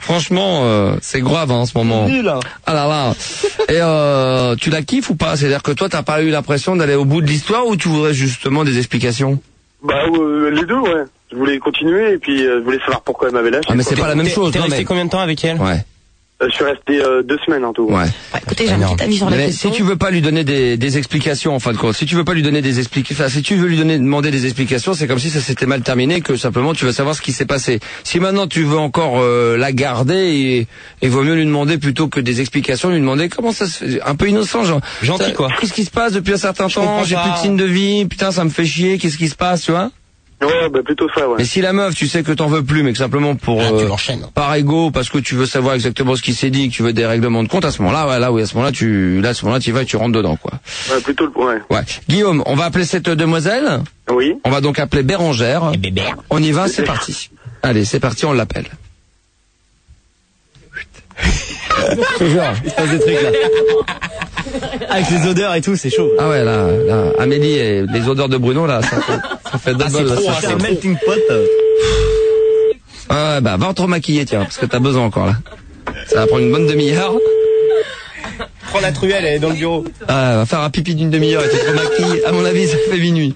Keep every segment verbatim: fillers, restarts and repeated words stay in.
Franchement, euh, c'est grave hein, en ce moment. Nul. Ah là là. Et euh, tu la kiffes ou pas? C'est-à-dire que toi, t'as pas eu l'impression d'aller au bout de l'histoire ou tu voudrais justement des explications? Bah euh, les deux, ouais. Je voulais continuer et puis euh, je voulais savoir pourquoi elle m'avait lâché. Ah mais c'est quoi. pas la même chose. T'es Non, resté mais... combien de temps avec elle? Ouais. Euh, je suis resté euh, deux semaines en tout. Ouais. Bah, écoutez, j'ai un petit avis sur la Mais question. si tu veux pas lui donner des, des explications, en fin de compte, si tu veux pas lui donner des explications, enfin, si tu veux lui donner, demander des explications, c'est comme si ça s'était mal terminé, que simplement tu veux savoir ce qui s'est passé. Si maintenant tu veux encore euh, la garder, et, et vaut mieux lui demander plutôt que des explications, lui demander comment ça se fait, un peu innocent, genre. Gentil, ça, quoi. Qu'est-ce qui se passe depuis un certain Je temps? comprends J'ai pas. plus de signe de vie, putain, ça me fait chier, qu'est-ce qui se passe, tu vois? Ouais, bah plutôt ça, ouais. Mais si la meuf, tu sais que t'en veux plus, mais que simplement pour Ah, euh, tu l'enchaînes. par ego, parce que tu veux savoir exactement ce qui s'est dit, que tu veux des règlements de compte, à ce moment-là, ouais, là, oui, à ce moment-là, tu, là, à ce moment-là, tu vas et tu rentres dedans, quoi. Ouais, plutôt le, ouais. Ouais. Guillaume, on va appeler cette demoiselle. Oui. On va donc appeler Bérangère. Et bébé. On y va, c'est parti. Allez, c'est parti, on l'appelle. Je te jure, il se passe des trucs là. Avec les odeurs et tout, c'est chaud. Ah ouais, là, là, Amélie et les odeurs de Bruno, là, ça fait, ça fait Ah, c'est double, trop, ça hein, fait c'est un trop. melting pot. Ah ouais, bah, va te remaquiller, tiens, parce que t'as besoin encore, là. Ça va prendre une bonne demi-heure. Prends la truelle, elle est dans le bureau. Ah, va faire un pipi d'une demi-heure et tu te remaquilles. À mon avis, ça fait minuit.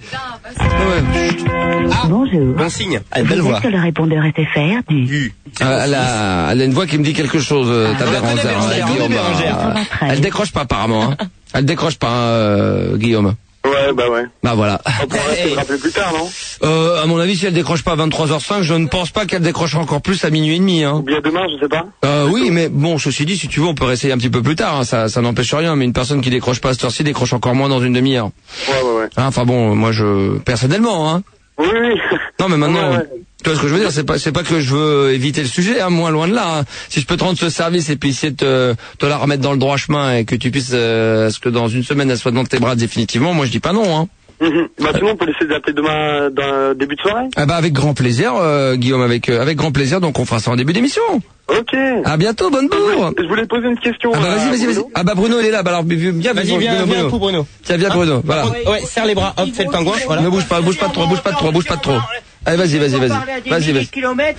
Ouais. Ah, Bonjour. bon signe. Ah, une belle Vous voix. êtes sur le répondeur S F R du U. Ah, elle, a, elle a une voix qui me dit quelque chose, euh, ta Ah, Bérangère, connais Bérangère, hein, Guillaume. connais Bérangère. euh, Elle décroche pas apparemment, hein. Elle décroche pas, hein, euh, Guillaume. Ouais, bah ouais. Bah voilà. On pourra essayer de rappeler plus tard, non? Euh, à mon avis, si elle décroche pas à vingt-trois heures cinq, je ne pense pas qu'elle décrochera encore plus à minuit et demi, hein. Ou bien demain, je sais pas. Euh, oui, mais bon, ceci dit, si tu veux, on peut réessayer un petit peu plus tard, hein, ça, ça n'empêche rien, mais une personne qui décroche pas à cette heure-ci décroche encore moins dans une demi-heure. Ouais, ouais, ouais. Hein, enfin bon, moi je, personnellement, hein. Oui, oui. Non, mais maintenant, Ouais, ouais. tu vois ce que je veux dire, c'est pas, c'est pas que je veux éviter le sujet, hein, moins loin de là. Hein. Si je peux te rendre ce service et puis essayer de te, te la remettre dans le droit chemin et que tu puisses, euh, ce que dans une semaine elle soit dans tes bras définitivement, moi je dis pas non, hein. Mhm. Bah sinon, on peut laisser d'appeler demain dans début de soirée. Ah bah avec grand plaisir, euh, Guillaume, avec euh, avec grand plaisir. Donc on fera ça en début d'émission. Ok. À bientôt, bonne Je voulais, bourre. je voulais poser une question. Ah bah à vas-y, vas-y, vas-y. Bruno. Ah bah Bruno il est là. Bah alors viens, viens, Vas-y, viens, Bruno, viens, Bruno. coup, Bruno. Tiens, viens Bruno. Voilà. Ouais, serre les bras, hop, fais le pingouin, voilà. Ne bouge pas, bouge pas trop, bouge pas trop, bouge pas trop. Allez, vas-y, vas-y, vas-y, vas-y, vas-y.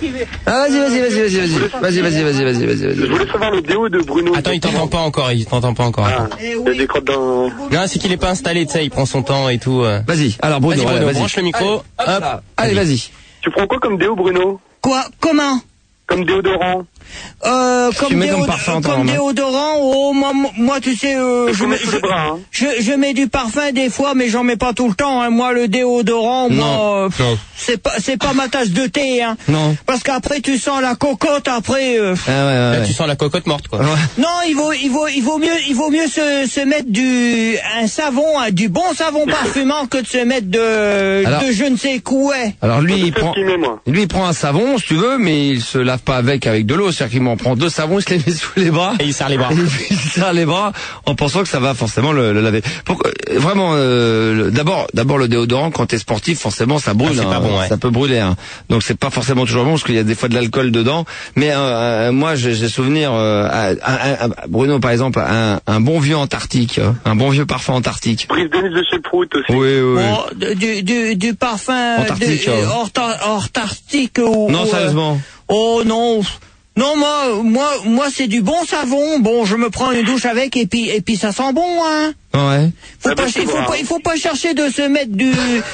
Ah vas-y, vas-y, vas-y, vas-y, vas-y, vas-y, vas-y, vas-y, vas-y, vas-y, Je vas-y. voulais savoir le déo de Bruno. Attends, il t'entend pas encore, il t'entend pas encore. Ah, attends. il y a des crottes dans... Non, c'est qu'il est pas installé, tu sais, il prend son temps et tout. euh. Vas-y. Alors Vas-y, Bruno, Bruno, allez, branche le micro, hop. Hop. Allez, vas-y. Tu prends quoi comme déo, Bruno? Quoi? Comment? Comme déodorant? Euh, comme, Tu mets comme déo- parfum, toi, comme maman. déodorant, oh, moi, moi, tu sais, euh, je, Faut mets, mettre sous les bras, hein. je, je mets du parfum des fois, mais j'en mets pas tout le temps, hein. Moi, le déodorant, Non. moi, euh, pff, Non. c'est pas, c'est pas ma tasse de thé, hein. Non. Parce qu'après, tu sens la cocotte, après, euh, Ah ouais, ouais, Là, ouais. tu sens la cocotte morte, quoi. Ouais. non, il vaut, il vaut, il vaut mieux, il vaut mieux se, se mettre du, un savon, hein, du bon savon parfumant que de se mettre de, Alors- de je ne sais quoi. Alors lui, Je il sais prend, ce qu'il met, moi. lui, il prend un savon, si tu veux, mais il se lave pas avec avec de l'eau. C'est-à-dire qu'il m'en prend deux savons, il se les met sous les bras. Et il serre les bras. Et puis il serre les bras en pensant que ça va forcément le, le laver. Pourquoi, euh, vraiment, euh, le- d'abord, d'abord le déodorant quand t'es sportif, forcément ça brûle, Ah, c'est hein, pas bon, ouais. ça peut brûler. Hein. Donc c'est pas forcément toujours bon parce qu'il y a des fois de l'alcool dedans. Mais euh, euh, moi, j'ai j'ai souvenir, euh, à- à- à- Bruno par exemple, un, un bon vieux Antarctique, hein, un bon vieux parfum Antarctique. Prise de de chez Prout aussi. Oui, oui. oui. Bon, du, du, du parfum Antarctique, de, hein. Orta- Antarctique ou Non, ou, euh, sérieusement. oh non. Non, moi, moi, moi, c'est du bon savon. Bon, je me prends une douche avec et puis, et puis ça sent bon, hein. Ouais. Faut Ah pas, ben, il c'est faut bon, pas, hein. il faut pas chercher de se mettre du,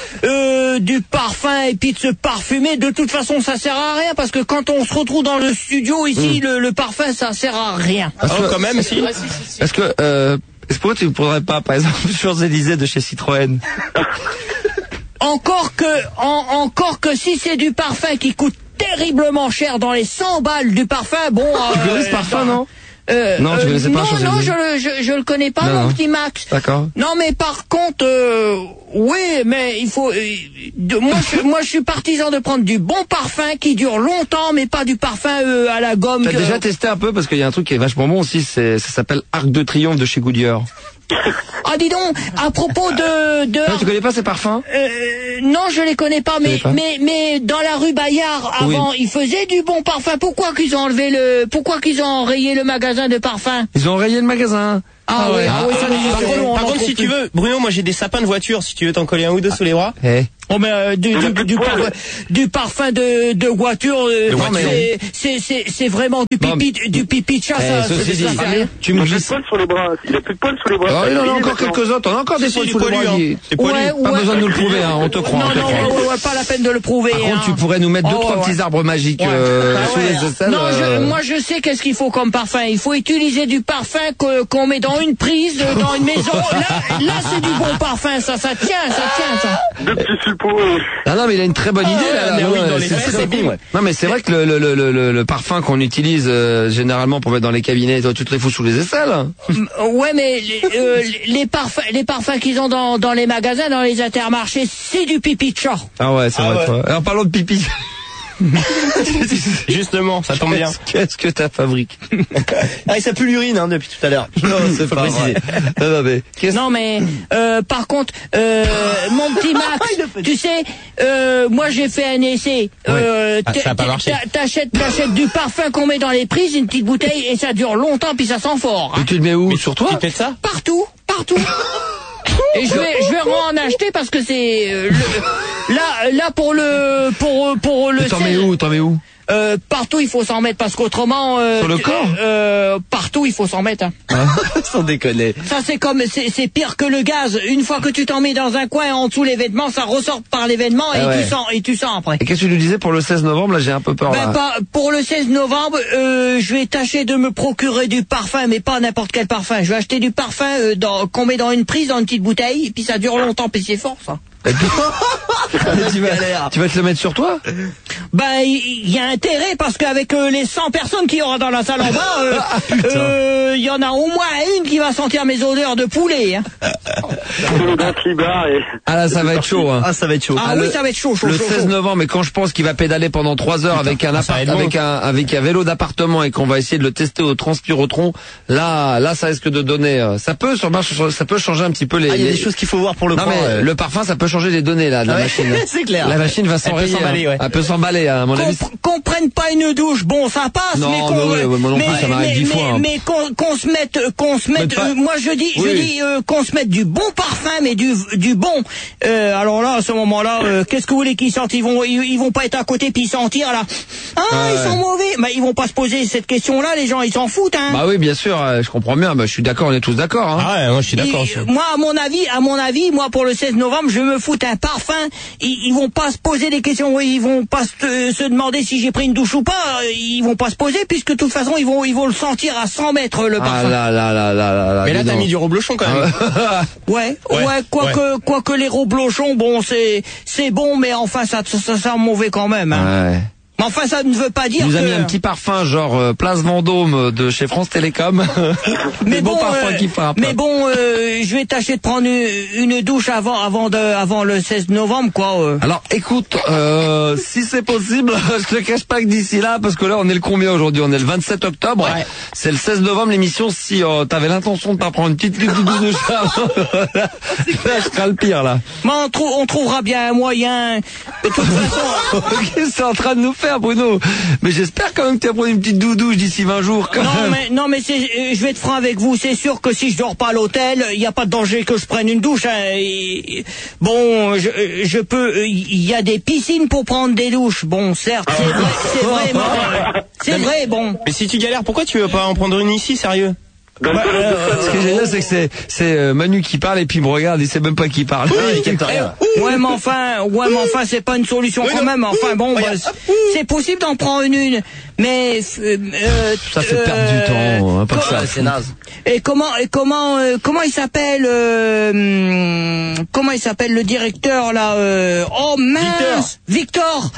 euh, du parfum et puis de se parfumer. De toute façon, ça sert à rien parce que quand on se retrouve dans le studio ici, le, le parfum, ça sert à rien. Parce Oh, que- quand même, si. Est-ce que, euh, est-ce que pourquoi tu ne prendrais pas, par exemple, Champs-Élysées de chez Citroën? Encore que, en- encore que si c'est du parfum qui coûte terriblement cher dans les cent balles du parfum, bon. Tu euh, connais ce parfum, non? Euh, Non, tu euh, connaissais pas Non, Champs-Élysées non, je le, je, je le connais pas, Non, mon non. petit Max. D'accord. Non, mais par contre, euh, oui, mais il faut. euh, de- moi, je, moi, je suis partisan de prendre du bon parfum qui dure longtemps, mais pas du parfum euh, à la gomme. T'as que- déjà testé un peu parce qu'il y a un truc qui est vachement bon aussi, c'est ça s'appelle Arc de Triomphe de chez Goodyear. Ah, dis donc, à propos de. de Ah, tu connais pas ces parfums? Euh, non, je les connais pas, mais connais pas mais mais dans la rue Bayard avant, Oui. ils faisaient du bon parfum. Pourquoi qu'ils ont enlevé le Pourquoi qu'ils ont enrayé le magasin de parfum? Ils ont rayé le magasin. Ah, oui, ah oui, ça nous Par fait trop contre, long, on par en contre, trouve si tu plus. veux, Bruno, moi j'ai des sapins de voiture, si tu veux t'en coller un ou deux sous les bras. Eh. Oh mais euh, du, du, du, du, par- du parfum de, de voiture, euh, De non, voiture. mais c'est c'est c'est vraiment du Non, pipi du pipi de chat. Eh, ça, ceci ça, dit, ça fait rien. tu Il me a plus de glisses. poils sur les bras. Il a plus de poils sur les bras. Oh, il en a Il est encore maintenant. quelques autres, on a encore des Si, poils il est sous le poilu, bras. hein. Guy. C'est poilu. Ouais, Pas ouais. besoin de nous le prouver, hein, on te croit. Non, on te non, croit. ouais, ouais, ouais, pas la peine de le prouver. Par contre, hein. tu pourrais nous mettre deux, Oh, trois ouais, petits ouais. arbres magiques Ouais. euh, Ah sous ouais. les aisselles. Non, euh, je, moi je sais qu'est-ce qu'il faut comme parfum. Il faut utiliser du parfum que- qu'on met dans une prise, euh, dans une maison. Là, là c'est du bon parfum, ça, ça tient, ça tient, ça. Deux petits suppos. euh, Ah non, mais il a une très bonne idée là. mais là, oui, ouais, dans les c'est faits, très c'est bien. bien, ouais. Non, mais c'est vrai que le, le, le, le, le parfum qu'on utilise euh, généralement pour mettre dans les cabinets, toi, tu te les fous sous les aisselles. Ouais, mais les, euh, les parfums, les parfums qu'ils ont dans, dans les magasins, dans les intermarchés, c'est du pipi de chat. Ah ouais, c'est Ah vrai. ouais. Toi. Alors parlons de pipi. Justement, ça tombe bien. Qu'est-ce- Qu'est-ce que t'as fabriqué? Ah, et ça pue l'urine hein, depuis tout à l'heure. Non, c'est Faut pas le préciser. vrai. Non, non, mais qu'est-ce Non mais euh, par contre, euh, mon petit Max, tu sais, euh, moi j'ai fait un essai. Euh, Ah, ça a pas t'a- marché. t'a- T'achètes, t'achètes du parfum qu'on met dans les prises, une petite bouteille, et ça dure longtemps, puis ça sent fort. hein. Et tu le mets où? Sur toi? Tu fais ça? Partout, partout. Et je vais, je vais en acheter parce que c'est euh, le- là, là pour le, pour pour le. Et t'en sel- mets où? T'en mets où? Euh, partout il faut s'en mettre parce qu'autrement. Euh, Sur le tu- corps euh, Partout il faut s'en mettre. hein. Sans déconner. Ça c'est comme c'est c'est pire que le gaz. Une fois que tu t'en mets dans un coin en dessous les vêtements, ça ressort par les vêtements et Ah ouais. tu sens et tu sens après. Et qu'est-ce que tu nous disais pour le seize novembre? Là, j'ai un peu peur. Ben là. pas pour le seize novembre, euh, je vais tâcher de me procurer du parfum, mais pas n'importe quel parfum. Je vais acheter du parfum euh, dans- qu'on met dans une prise, dans une petite bouteille, et puis ça dure longtemps, puis c'est fort ça. Et puis- tu, vas, tu vas te le mettre sur toi? Ben il y, y a intérêt parce qu'avec euh, les cent personnes qu'il y aura dans la salle en bas, euh, euh, il y en a au moins une qui va sentir mes odeurs de poulet. Hein. sur le grand clibar et. Ah là, ça va être chaud. Hein. Ah, ça va être chaud. Ah, Ah, oui, le- ça va être chaud, chaud, Le chaud, seize chaud. novembre, mais quand je pense qu'il va pédaler pendant trois heures avec un, ça appart, va être long. avec un avec un vélo d'appartement et qu'on va essayer de le tester au transpirotron, là là ça risque de donner. euh, Ça peut sur marche, ça peut changer un petit peu les. Ah, il y a les- des choses qu'il faut voir pour le Non croire. mais euh. le parfum, ça peut changer les données là de la Ah ouais, machine. c'est clair. La machine va s'enrayer. s'emballer, hein. ouais. Elle peut s'emballer, hein, à mon avis. Qu'on qu'on prenne pas une douche, bon ça passe, Non, mais qu'on mais ouais, ouais, moi non plus, ça m'arrive mais- dix mais- fois, hein. mais qu'on qu'on se mette, qu'on se mette. Mais pas- euh, moi je dis, je Oui. dis euh, qu'on se mette du bon parfum, mais du du bon. Euh, alors là, à ce moment-là, euh, qu'est-ce que vous voulez qu'ils sentent? Ils vont ils, ils vont pas être à côté puis sentir là. Ah, Ouais. ils sont mauvais. Bah ils vont pas se poser cette question-là. Les gens ils s'en foutent. Hein. Bah oui, bien sûr, euh, je comprends bien. Bah, je suis d'accord, on est tous d'accord. Hein. Ah ouais, moi je suis d'accord Et, aussi. euh, moi, à mon avis, à mon avis, moi pour le seize novembre, je me foute un parfum. Ils, ils vont pas se poser des questions. Ils vont pas se, se demander si j'ai pris une douche ou pas. Ils vont pas se poser puisque de toute façon ils vont ils vont le sentir à cent mètres le Ah parfum. là là là là là là. Mais là dis t'as donc. mis du reblochon quand même. Ouais, ouais, Ouais, quoique quoique les reblochons, bon c'est c'est bon, mais enfin ça ça, ça sent mauvais quand même. Hein. Ouais. Mais enfin ça ne veut pas dire Il nous a que. mis un petit parfum genre euh, Place Vendôme de chez France Télécom. Mais Des bons bon, parfums euh, qui frappent. mais bon, euh, je vais tâcher de prendre une, une douche avant, avant de, avant le seize novembre, quoi. euh. Alors écoute, euh, si c'est possible, je te cache pas que d'ici là, parce que là on est le combien aujourd'hui? On est le vingt-sept octobre. Ouais. C'est le seize novembre l'émission. Si euh, t'avais l'intention de pas prendre une petite petite douche de chat, là je serai le pire là. Mais on, trou- on trouvera bien un moyen. De toute façon. Qu'est-ce que c'est en train de nous faire, Bruno? Mais j'espère quand même que tu vas prendre une petite douche d'ici vingt jours. Quand Non même. mais non mais c'est, euh, je vais être franc avec vous. C'est sûr que si je dors pas à l'hôtel, il n'y a pas de danger que je prenne une douche. Hein. Et- bon, je, je peux. Il y a des piscines pour prendre des douches. Bon, certes, c'est vrai, c'est vrai, mais- c'est vrai. Bon. Mais si tu galères, pourquoi tu veux pas en prendre une ici, sérieux? Dans le Ouais, collège de euh, Fun, ce qui est génial, c'est que c'est c'est euh, Manu qui parle et puis il me regarde, il sait même pas qui parle. il capte rien. Ouais mais enfin, ouais mais enfin c'est pas une solution quand même. Enfin bon, bah, c'est- c'est possible d'en prendre une, mais euh, euh, Ça fait perdre euh, du temps, hein, pas que comment- ça. C'est naze. Et comment et comment euh, comment il s'appelle euh, hum, comment il s'appelle le directeur là euh, oh mince Victor,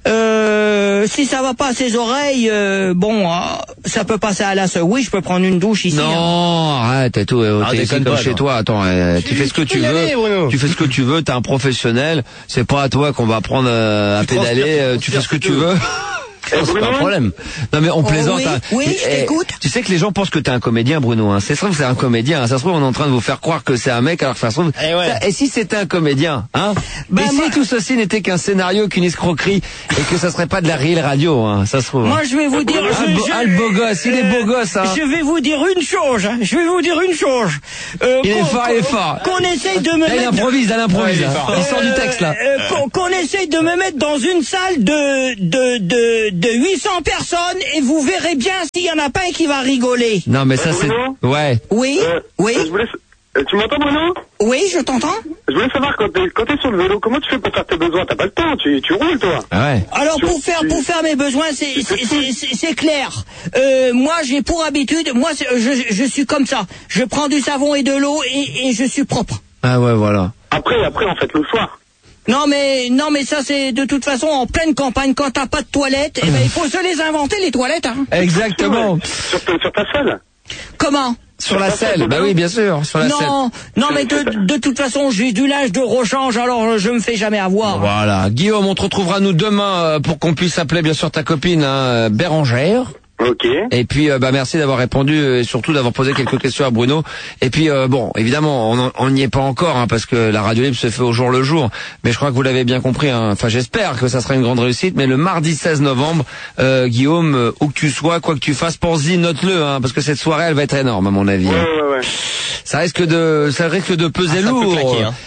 Euh, si ça va pas à ses oreilles, euh, bon, euh, ça peut passer à la seule. Oui, je peux prendre une douche ici. hein. Non, arrête, t'es tout, euh, Ah, t'es ici déconne comme pas, chez non. toi. Attends, euh, tu fais ce que tu peux y veux. aller, Bruno. Tu fais ce que tu veux. T'es un professionnel. C'est pas à toi qu'on va prendre euh, à Tu pédaler. transpires, euh, tu tu fais ce que transpires tu ce que veux. Eh, C'est Bruno pas un problème. Non mais on plaisante. oui, hein. oui, je Eh, t'écoute. Tu sais que les gens pensent que t'es un comédien, Bruno. Hein. C'est vrai que c'est un comédien. Hein. Ça se trouve on est en train de vous faire croire que c'est un mec, alors que ça se trouve. Eh ouais. Ça- et si c'était un comédien, hein Bah, Et si moi- tout ceci n'était qu'un scénario, qu'une escroquerie, et que ça serait pas de la réelle radio, hein, ça se trouve. Moi, je vais vous dire... Ah, je- beau- je- ah, le beau gosse, il est beau gosse, hein. Je vais vous dire une chose, hein. je vais vous dire une chose. Euh, Il est qu'on- fort, il est fort. Qu'on essaye de me Là, il mettre... improvise, là, il improvise. Ouais, il est hein. fort. Il sort du texte là. Euh, qu'on, qu'on essaye de me mettre dans une salle de, de, de, de huit cents personnes et vous verrez bien s'il y en a pas un qui va rigoler. Non mais ça Euh, c'est. Bruno Ouais. Oui, Euh, oui, je voulais... euh, Tu m'entends, Bruno? oui, je t'entends. Je voulais savoir, quand t'es, quand t'es sur le vélo, comment tu fais pour faire tes besoins? T'as pas le temps, tu, tu roules, toi. Ah ouais. Alors Tu- pour faire tu- pour faire mes besoins, c'est c'est- c'est- c'est- c'est clair. Euh, moi j'ai pour habitude, moi c'est- je, je suis comme ça. Je prends du savon et de l'eau et, et je suis propre. Ah ouais voilà. Après, après, en fait, le soir. Non mais non mais ça c'est de toute façon en pleine campagne quand t'as pas de toilettes, eh ben il faut se les inventer les toilettes. Hein. Exactement. Sur, ta- sur ta selle. Comment? Sur la selle. Bah oui bien sûr. Sur la selle. Non, non mais de, de toute façon j'ai du linge de rechange alors je me fais jamais avoir. Voilà. Guillaume, on te retrouvera nous demain euh, pour qu'on puisse appeler bien sûr ta copine hein, Bérangère. Ok. Et puis euh, bah merci d'avoir répondu euh, et surtout d'avoir posé quelques questions à Bruno. Et puis euh, bon, évidemment, on en- on n'y est pas encore hein, parce que la radio libre se fait au jour le jour. Mais je crois que vous l'avez bien compris. Hein. Enfin, j'espère que ça sera une grande réussite. Mais le mardi seize novembre, euh, Guillaume, euh, où que tu sois, quoi que tu fasses, pense-y, note-le, hein, parce que cette soirée, elle va être énorme à mon avis. Ouais, hein. ouais, ouais. Ça risque de, ça risque de peser Ah, ça peut lourd. claquer, hein.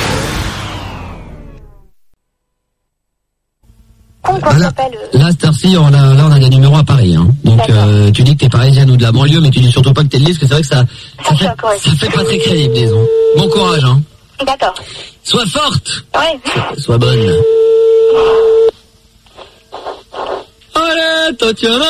Qu'on là, s'appelle. là, cette heure-ci, on a, là, on a des numéros à Paris. Hein. Donc, euh, tu dis que t'es parisienne ou de la banlieue, mais tu dis surtout pas que t'es de Lille, parce que c'est vrai que ça, ça, fait, D'accord, ouais. ça fait pas très crédible, disons. Bon courage, hein. D'accord. Sois forte, Ouais. sois bonne. Allez, Tatiana.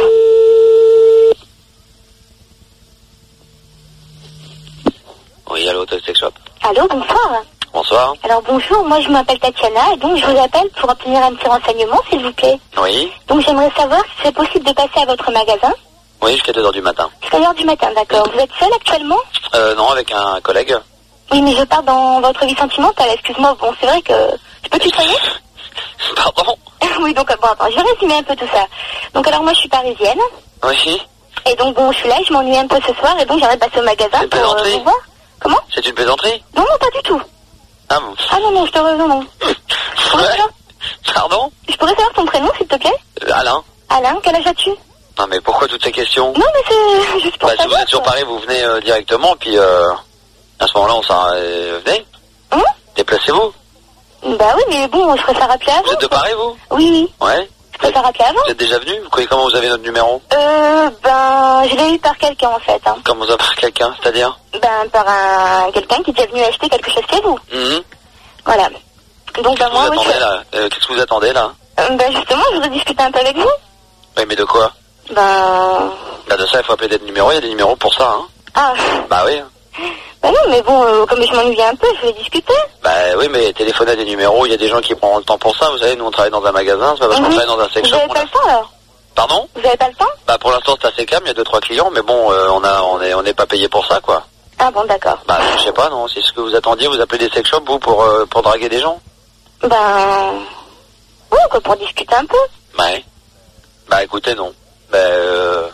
Oui, allô, Toy Sex Shop. Allô, bonsoir. Bonsoir. Alors bonjour, moi je m'appelle Tatiana et donc je vous appelle pour obtenir un petit renseignement s'il vous plaît. Oui. Donc j'aimerais savoir si c'est possible de passer à votre magasin. Oui, jusqu'à deux heures du matin. Jusqu'à l'heure du matin, d'accord. Vous êtes seul actuellement? Euh, non, avec un collègue. Oui, mais je pars dans votre vie sentimentale, excuse-moi. Bon, c'est vrai que... Tu peux tutoyer? Pardon? Oui, donc bon, attends, je vais résumer un peu tout ça. Donc alors moi je suis parisienne Oui. et donc bon, je suis là, je m'ennuie un peu ce soir et donc j'aimerais passer au magasin C'est pour euh, plaisanterie vous voir. Comment? C'est une plaisanterie? Non, non, pas du tout. Ah bon? Ah non, non, je te reviens, non. Je pourrais, Ouais. savoir, Pardon? je pourrais savoir ton prénom, s'il te plaît? Euh, Alain? Alain, quel âge as-tu? Non, mais pourquoi toutes ces questions? Non, mais c'est juste pour Bah, si vous savoir. êtes sur quoi. Paris, vous venez euh, directement, puis euh, à ce moment-là, on s'en... Euh, venez, Hein? déplacez-vous. Bah oui, mais bon, je préfère rappeler avant. Vous êtes de Paris, vous? Oui, oui, Ouais. je préfère rappeler avant. Vous êtes déjà venu? Vous croyez comment vous avez notre numéro? Euh, ben, je l'ai eu par quelqu'un, en fait. Hein. Comment vous avez par quelqu'un, c'est-à-dire? Ben, par un quelqu'un qui est déjà venu acheter quelque chose chez vous. Mhm. Voilà. Donc, ben, Vous moi, oui, attendez, je... là euh, Qu'est-ce que vous attendez, là? Euh, ben, justement, je voudrais discuter un peu avec vous. Oui, mais de quoi? Ben... Bah, de ça, il faut appeler des numéros, il y a des numéros pour ça, hein. Ah, Bah oui. ben non, mais bon, euh, comme je m'ennuie un peu, je vais discuter. Bah oui, mais téléphoner à des numéros, il y a des gens qui prendront le temps pour ça. Vous savez, nous on travaille dans un magasin, c'est pas parce qu'on Mhm. travaille dans un sex Vous shop. avez on pas a- le temps, alors? Pardon? Vous avez pas le temps? Bah pour l'instant c'est assez calme, il y a deux trois clients, mais bon, euh, on a, on est, on n'est pas payé pour ça, quoi. Ah bon, d'accord. Bah je sais pas, non. C'est ce que vous attendiez. Vous appelez des sex shops vous pour, euh, pour draguer des gens? Ben... Oui, quoi, pour discuter un peu. Ouais. Bah écoutez, non. Bah euh...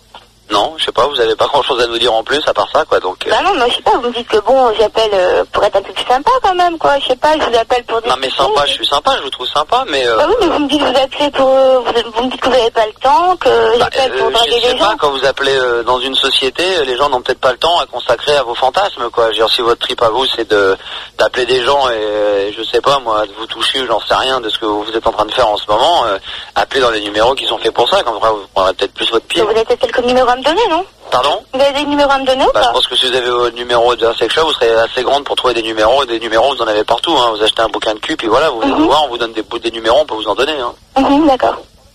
non, je sais pas. Vous avez pas grand chose à nous dire en plus à part ça, quoi. Donc. euh, Ben non, mais je sais pas, vous me dites que bon, j'appelle euh, pour être un peu plus sympa quand même, quoi. Je sais pas, je vous appelle pour Non discuter. mais sympa, je suis sympa, je vous trouve sympa, mais. Euh... Bah oui, mais vous me dites que vous appelez pour... euh, vous, vous me dites que vous avez pas le temps, que Bah, j'appelle pour euh, draguer je sais les pas, gens. quand vous appelez euh, dans une société, euh, les gens n'ont peut-être pas le temps à consacrer à vos fantasmes, quoi. Je veux dire, si votre trip à vous, c'est de d'appeler des gens et, euh, je sais pas, moi, de vous toucher, j'en sais rien de ce que vous êtes en train de faire en ce moment, euh, appelez dans les numéros qui sont faits pour ça, comme ça vous prendrez peut-être plus votre pied. Vous avez peut-être quelques numéros à me donner, non? Pardon? Vous avez des numéros à me donner ou Bah, je pas? pense que si vous avez vos numéros d'un sex shop, vous serez assez grande pour trouver des numéros, et des numéros, vous en avez partout, hein. Vous achetez un bouquin de cul, puis voilà, vous venez Mhm. nous voir, on vous donne des, des numéros, on peut vous en donner, hein. Mhm, d'accord.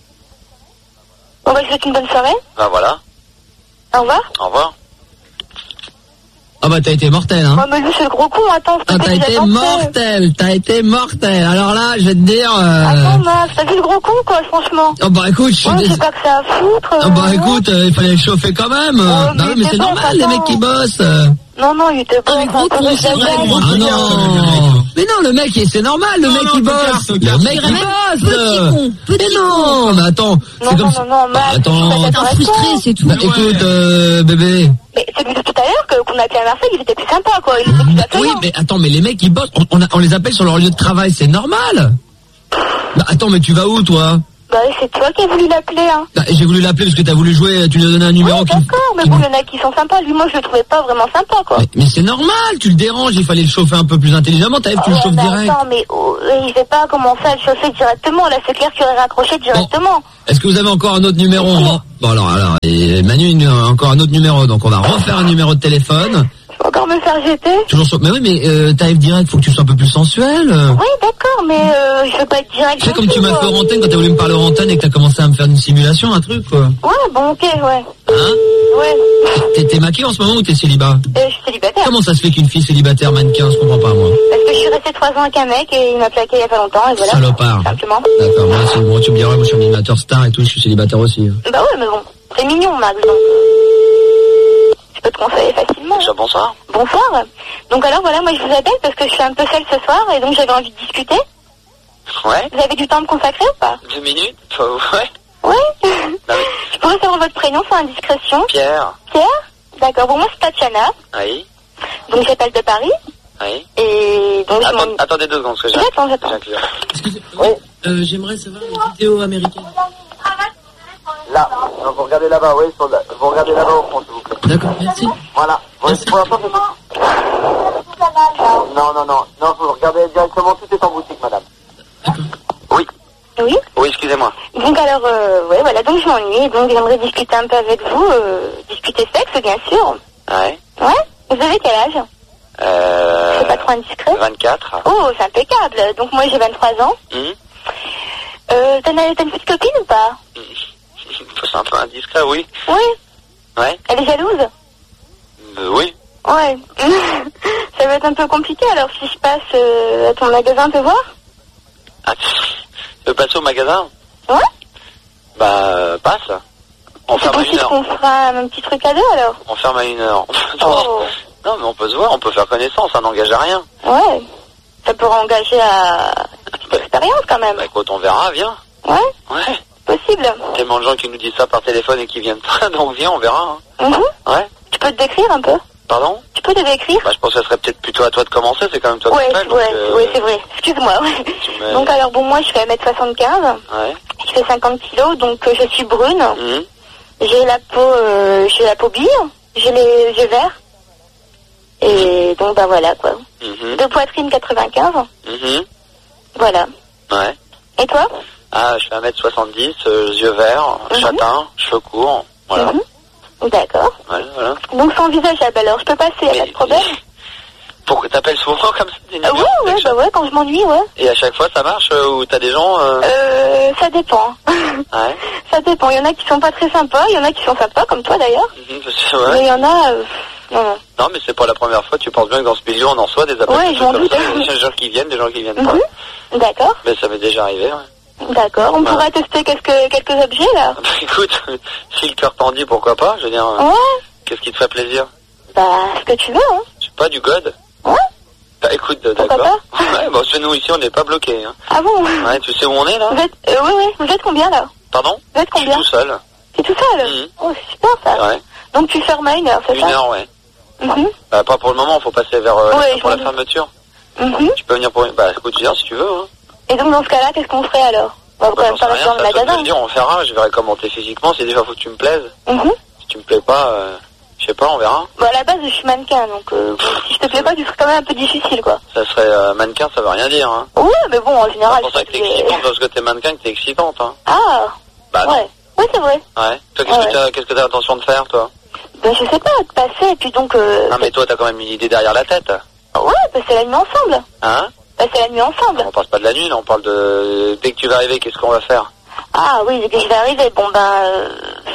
Bon, bah, je vous souhaite une bonne soirée. Bah voilà, Au revoir. au revoir. Ah bah t'as été mortel, hein. Oh, mais lui, c'est le gros con, attends. Ah, t'as été mortel, t'as été mortel. Alors là, je vais te dire... Euh... Attends, Max, t'as vu le gros con, quoi, franchement? Oh bah écoute, je suis Ouais, désolé. c'est pas que ça à foutre. Ah bah euh, écoute, euh, il fallait le chauffer quand même. Oh, bah mais oui, mais c'est c'est bon, normal, les attends. mecs qui bossent. euh. Non, non, il était pas... Ah mais gros con, c'est vrai, gros con. con. Ah non. Mais non, le mec, c'est normal, le Non, mec non, il tocard, bosse. tocard, Le mec il tocard. bosse. Petit con, petit Mais non, mais attends, Non, c'est non, comme non, non, Bah, Max, attends, je suis pas T'es d'accord avec frustré, toi. c'est tout. Bah, écoute, euh, bébé. Mais celui de tout à l'heure, que- qu'on a appelé à Marseille, il était plus sympa, quoi. Il était plus accueillant. Oui, mais attends, mais les mecs ils bossent, on, on, a- on les appelle sur leur lieu de travail, c'est normal. Bah, attends, mais tu vas où toi? Bah, c'est toi qui as voulu l'appeler, hein. Bah, j'ai voulu l'appeler parce que t'as voulu jouer, tu lui as donné un numéro Oui, qui... d'accord, mais qui- bon, il y en a qui sont sympas. Lui, moi, je le trouvais pas vraiment sympa, quoi. Mais, mais c'est normal, tu le déranges, il fallait le chauffer un peu plus intelligemment, t'arrives, tu le Ouais, chauffes mais direct. attends, mais oh, il fait pas commencer à le chauffer directement. Là, c'est clair qu'il aurait raccroché directement. Est-ce que vous avez encore un autre numéro? hein Bon alors, alors, et Manu, une- encore un autre numéro, donc on va refaire un numéro de téléphone. Je vais encore me faire jeter. Toujours sur... Mais oui, mais euh, t'arrives direct, faut que tu sois un peu plus sensuel. Oui, d'accord, mais euh, je veux pas être direct. Tu sais non comme tu plus, m'as quoi. fait en antenne quand t'as voulu me parler en antenne et que t'as commencé à me faire une simulation, un truc quoi. Ouais, bon, ok, ouais. Hein? Ouais. T'es, t'es maquée en ce moment ou t'es célibat? Euh, je suis célibataire. Comment ça se fait qu'une fille célibataire mannequin, je comprends pas moi. Parce que je suis restée trois ans avec un mec et il m'a plaqué il y a pas longtemps et voilà. Salopard. Simplement. D'accord, moi c'est bon, tu me diras, moi je suis animateur star et tout, je suis célibataire aussi. Bah ouais, mais bon, c'est mignon, Max, donc. Je peux te conseiller facilement. Déjà, bonsoir. Bonsoir. Donc alors voilà, moi je vous appelle parce que je suis un peu seule ce soir et donc j'avais envie de discuter. Ouais. Vous avez du temps à me consacrer ou pas? Deux minutes. Enfin, ouais. Oui. Non, mais Je pourrais savoir votre prénom sans indiscrétion. Pierre. Pierre? D'accord, bon moi c'est Tatiana, Oui. donc j'appelle de Paris Oui. et donc je Attends, m'en... attendez deux secondes, parce que j'ai J'attends, j'ai j'attends. un client. Oui. Euh, j'aimerais savoir une vidéo américaine. Là, non, vous regardez là-bas, oui, sur la- vous regardez là-bas au fond, s'il vous plaît. D'accord, merci. Voilà. Bon, pour l'instant, c'est... Non, non, non, non, vous regardez directement, tout est en boutique, madame. Oui. Oui. Oui, excusez-moi. Donc alors, euh, ouais, voilà, donc je m'ennuie, donc j'aimerais discuter un peu avec vous, euh, discuter sexe, bien sûr. Ouais. Ouais. Vous avez quel âge? Euh... C'est pas trop indiscret? vingt-quatre. Oh, c'est impeccable. Donc moi j'ai vingt-trois ans. Hum. Euh, t'as une, t'as une petite copine ou pas? C'est un peu indiscret, oui. Oui. Ouais. Elle est jalouse? Euh, oui. Ouais. Ça va être un peu compliqué alors si je passe euh, à ton magasin te voir? Ah, tu veux passer au magasin? Ouais. Bah, euh, passe. On C'est ferme à une possible heure. qu'on fera un petit truc à deux alors? On ferme à une heure. non. Oh. non, mais on peut se voir, on peut faire connaissance, ça n'engage à rien. Ouais. Ça pourrait engager à petite expérience quand même. Bah écoute, on verra, viens. Ouais. Ouais. Possible. Tellement de gens qui nous disent ça par téléphone et qui viennent pas, donc viens, on verra. Hein. Mhm. Ouais. Tu peux te décrire un peu? Pardon? Tu peux te décrire? Bah je pense que ce serait peut-être plutôt à toi de commencer, c'est quand même toi Ouais, qui t'appelles. ouais, donc, euh, ouais, c'est vrai. Excuse-moi. Ouais. mets- Donc alors bon, moi je fais un mètre soixante-quinze, Ouais. je fais cinquante kilos, donc euh, je suis brune. Mhm. J'ai la peau, euh, j'ai la peau bille, j'ai les yeux verts. Et donc bah voilà quoi. Mhm. De poitrine quatre-vingt-quinze, Mhm. voilà. Ouais. Et toi? Ah, je fais un mètre soixante-dix, euh, yeux verts, Mhm. châtain, cheveux courts. Voilà. Mhm. D'accord. Voilà, voilà. Donc c'est envisageable alors, je peux passer, y a pas de problème? Pourquoi t'appelles souvent comme ça des Euh, numéros ouais, ouais, bah ouais, quand je m'ennuie, ouais. Et à chaque fois ça marche euh, ou t'as des gens euh... Euh, ça dépend. Ouais. Ça dépend. Il y en a qui sont pas très sympas, il y en a qui sont sympas, comme toi d'ailleurs. Mhm, c'est vrai. Mais il y en a, euh, non, non. Non, mais c'est pas la première fois. Tu penses bien que dans ce milieu, on en reçoit des appels Ouais, de j'en comme doute. ça. Des gens qui viennent, des gens qui viennent pas. Mhm. D'accord, Mais ça m'est déjà arrivé. Ouais. d'accord. On Ouais. pourra tester quelques, quelques objets là. Bah, écoute, si le cœur t'en dit, pourquoi pas. Je veux dire, euh, Ouais, qu'est-ce qui te ferait plaisir? bah, ce que tu veux, hein. Je sais pas, du god. Ouais. Bah écoute, euh, Pourquoi d'accord. Ouais, bon, chez nous ici, on n'est pas bloqué. Hein. Ah bon? Ouais, tu sais où on est là? Vous êtes, euh, oui, oui, vous êtes combien là? Pardon? Vous êtes Je suis combien? tout seul. T'es tout seul? Mhm. Oh, c'est super ça. Ouais. Donc tu fermes à une heure, c'est Une ça? heure, ouais. Mhm. Bah pas pour le moment, faut passer vers euh, Ouais, pour je la m'en doute. fermeture. Mhm. Tu peux venir pour une... Bah écoute, viens si tu veux. Hein. Et donc dans ce cas-là, qu'est-ce qu'on ferait alors? On va quand Bah, même j'en sais pas rester rien, dans le ça, ça, je magasin. veux dire, on verra, je verrai comment t'es physiquement. Si déjà faut que tu me plaises. Mhm. Si tu me plais pas, euh, je sais pas, on verra. Bon, à la base, je suis mannequin, donc euh, bon, si je te plais pas, tu serais quand même un peu difficile, quoi. Ça serait euh, mannequin, ça veut rien dire. Hein. Ouais, mais bon, en général, C'est pour ça je que t'es fais des- excitante, parce que t'es mannequin, que t'es excitante. Hein. Ah, Bah non. ouais. Oui, c'est vrai. Ouais. Toi, qu'est-ce Ouais. que t'as, qu'est-ce que t'as l'intention de faire, toi? Ben, je sais pas, de passer, et puis donc... Euh, Non, mais toi, t'as quand même une idée derrière la tête. ouais, passer la nuit ensemble. Hein? Passer la nuit ensemble. On parle pas de la nuit, là, on parle de... Dès que tu vas arriver, qu'est-ce qu'on va faire? Ah oui, dès que je vais arriver, bon ben... Euh,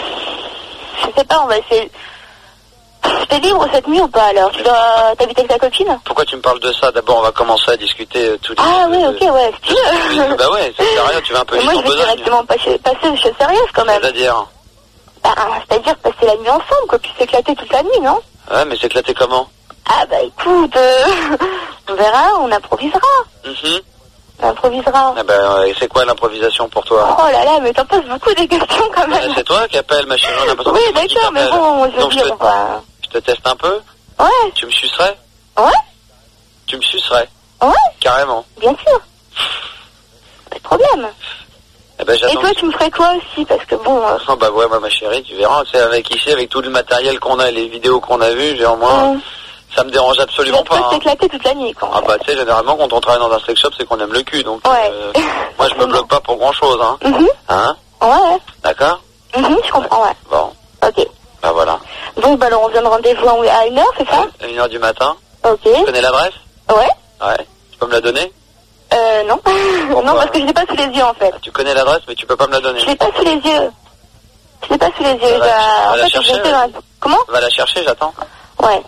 je sais pas, on va essayer... T'es libre cette nuit ou pas, alors? Tu dois t'habiter avec ta copine? Pourquoi tu me parles de ça? D'abord, on va commencer à discuter euh, tous les... Ah oui, de- ok, ouais, si tu veux. Bah ouais, c'est sérieux, tu vas un peu Mais moi, vite je en vais besogne. directement passer, passer aux choses sérieuses, quand même. C'est-à-dire? Bah, c'est-à-dire passer la nuit ensemble, quoi, puis s'éclater toute la nuit, non? Ouais, mais s'éclater comment? Ah bah écoute, euh, on verra, on improvisera. Mhm. On improvisera. Ah ben, euh, c'est quoi l'improvisation pour toi? Oh là là, mais t'en poses beaucoup des questions quand même. Euh, C'est toi qui appelle, ma chérie, on a l'impression Oui, que c'est moi qui d'accord, mais t'appelle. bon, je veux Donc, je dire, te, enfin... je te teste un peu? Ouais, Tu me sucerais? ouais, Tu me sucerais? ouais, Carrément. bien sûr. Pas de problème. Eh ben, Et j'attends. toi, tu me ferais quoi aussi? Parce que bon... euh, Oh, bah ouais, moi, ma chérie, tu verras, c'est avec ici, avec tout le matériel qu'on a, les vidéos qu'on a vues, genre moi, hum, ça me dérange tu vas absolument pas pas. hein. t'éclater toute la nuit, quoi. Ah bah tu sais, généralement quand on travaille dans un sex shop, c'est qu'on aime le cul, donc Ouais. euh, moi je me bloque pas pour grand chose, hein. Mhm. Hein? Ouais, D'accord? mhm, je comprends, ouais. Bon, Ok. bah voilà. Donc, bah alors, on vient de rendez-vous à une heure, c'est ça? À une heure du matin. Ok. Tu connais l'adresse? Ouais. Ouais. Tu peux me la donner? Euh, non. Non, parce que je l'ai pas sous les yeux, en fait. Tu connais l'adresse, mais tu peux pas me la donner. Je l'ai pas sous les yeux. Je l'ai pas sous les yeux. Va la- J'ai- va En la fait, chercher, j'étais ouais. dans... Comment? Va la chercher, j'attends. Ouais.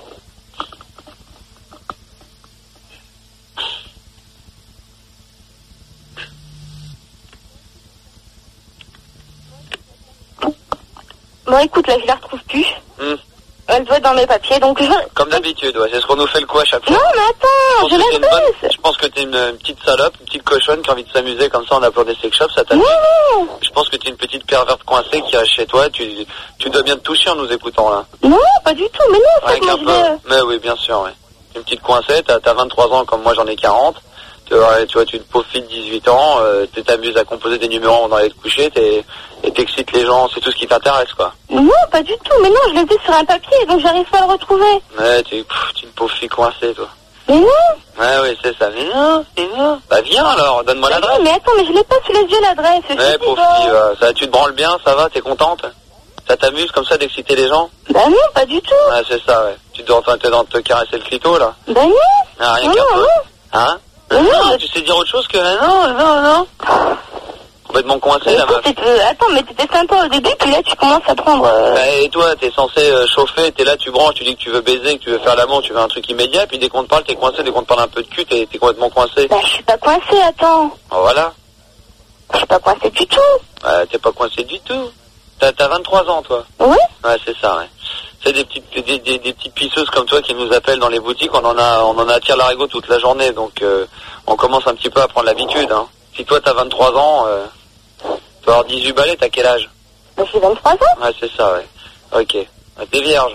Bon, écoute, là, je la retrouve plus. Hmm. Elle doit être dans mes papiers, donc je... Comme d'habitude, ouais. C'est ce qu'on nous fait le coup à chaque fois. Non, mais attends, je pense que t'es une bonne- l'adresse. je pense que t'es une, une petite salope, une petite cochonne qui a envie de s'amuser comme ça en appelant des sex shops, ça Non, t'amuse. non, Je pense que t'es une petite perverte coincée qui reste chez toi, tu, tu dois bien te toucher en nous écoutant là. non, pas du tout, mais non, c'est Avec que moi, un je peu. vais... Mais oui, bien sûr, ouais. Une petite coincée, t'as, t'as vingt-trois ans comme moi j'en ai quarante. Tu vois, tu vois, tu te profites de dix-huit ans, euh, tu t'amuses à composer des numéros avant d'aller te coucher, t'es, et t'excites les gens, c'est tout ce qui t'intéresse, quoi. Non, pas du tout, mais non, je l'ai vu sur un papier, donc j'arrive pas à le retrouver. Ouais, tu, pff, tu es une pauvre fille coincée, toi. Mais non. Ouais, oui, c'est ça. Mais non, mais non. Bah viens alors, donne-moi Mais l'adresse. non, mais attends, mais je l'ai pas sous les yeux, l'adresse. Je Ouais, te dis pauvre pas. fille, euh, ça, tu te branles bien, ça va, t'es contente? Ça t'amuse comme ça d'exciter les gens? Bah non, pas du tout. Ouais, c'est ça, ouais. Tu dois en train de te caresser le clito, là? Bah non. Ah, rien Non, qu'un non, peu. non. Hein? Non, Non, mais- tu sais dire autre chose que non, non, non. Complètement coincé, Mais la écoute, meuf. t'es- euh, attends, mais t'étais sympa au début, puis là, tu commences à prendre... euh, Bah, et toi, t'es censé euh, chauffer, t'es là, tu branches, tu dis que tu veux baiser, que tu veux faire l'amour, tu veux un truc immédiat, puis dès qu'on te parle, t'es coincé, dès qu'on te parle un peu de cul, t'es, t'es complètement coincé. Bah, je suis pas coincée, attends. Oh, voilà. Je suis pas coincée du tout. Ouais, t'es pas coincé du tout. T'as, t'as vingt-trois ans, toi. Oui. Ouais, c'est ça, ouais. C'est des petites, des, des, des petites pisseuses comme toi qui nous appellent dans les boutiques, on en a, on en a à tire-larigot toute la journée, donc euh, on commence un petit peu à prendre l'habitude, hein. Si toi t'as vingt-trois ans, euh, tu vas avoir dix-huit balais, t'as quel âge? Bah, j'ai vingt-trois ans. Ouais, c'est ça, ouais. Ok. Ouais, t'es vierge.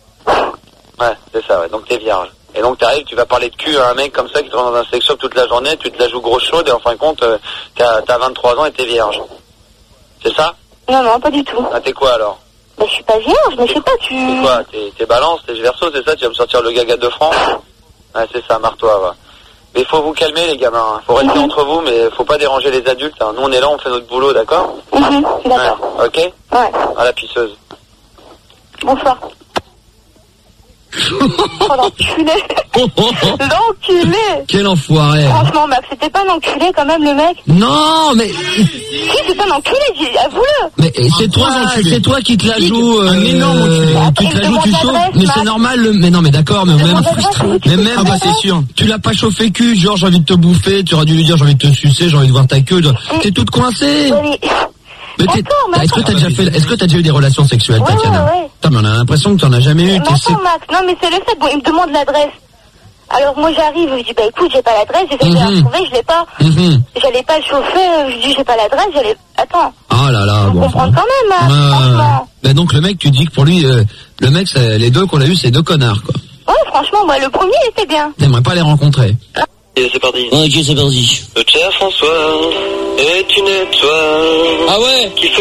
Ouais, c'est ça, ouais. Donc t'es vierge. Et donc t'arrives, tu vas parler de cul à un mec comme ça qui te rend dans un sex shop toute la journée, tu te la joues grosse chaude et en fin de compte, euh, t'as, t'as vingt-trois ans et t'es vierge. C'est ça? Non, non, pas du tout. Ah, t'es quoi alors? Bah, je suis pas vierge, mais je sais pas, tu... C'est quoi? T'es, t'es balance, t'es verso, c'est ça? Tu vas me sortir le gaga de France? Ouais, c'est ça, marre-toi, va. Mais faut vous calmer, les gamins. Hein. Faut rester Mhm. entre vous, mais faut pas déranger les adultes. Hein. Nous, on est là, on fait notre boulot, d'accord? Mhm, d'accord. Ouais. Ok? Ouais. À la pisseuse. Bonsoir. Oh, l'enculé. L'enculé. Quel enfoiré. Franchement, Max, c'était pas un enculé quand même, le mec. Non, mais Si, c'est un enculé, j'ai- avoue-le. mais c'est toi, c'est toi qui te la joue. Euh, Un énorme enculé. tu te la joues, tu Demande chauffes. l'adresse, Mais Max. c'est normal. Le, mais non, mais d'accord, mais même, Demande l'adresse, tu mais peux même, te faire ça. sûr. Tu l'as pas chauffé cul, genre j'ai envie de te bouffer. Tu aurais dû lui dire j'ai envie de te sucer, j'ai envie de voir ta queue. T'es toute coincée. Oui, mais... Mais t'es- D'accord, mais est-ce que attends. t'as déjà fait, est-ce que t'as déjà eu des relations sexuelles, Ouais, Tatiana? ouais, ouais. Putain, mais on a l'impression que t'en as jamais eu. Mais T'es- c'est- attends, Max, non, mais c'est le fait, bon, il me demande l'adresse. Alors moi j'arrive, je dis bah écoute, j'ai pas l'adresse, j'essaie de la Mhm. retrouver, je l'ai pas. Mhm. J'allais pas chauffer, je dis j'ai pas l'adresse, j'allais... Attends, Ah là là, faut bon. comprendre quand même, hein, Euh, franchement. bah donc le mec, tu dis que pour lui, euh, le mec, c'est- les deux qu'on a eu, c'est deux connards, quoi. Ouais, franchement, moi le premier il était bien. T'aimerais pas les rencontrer. Et c'est parti. Ok, c'est parti. Le cher François est une étoile. Ah ouais? Qui fait